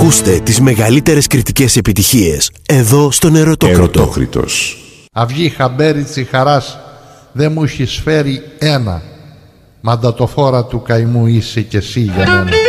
Ακούστε τις μεγαλύτερες κριτικές επιτυχίες εδώ στον Ερωτόκριτος. Αυγή χαμπέριτσι χαράς δεν μου έχεις φέρει ένα. Μαντατοφόρα του καημού είσαι κι εσύ για μένα.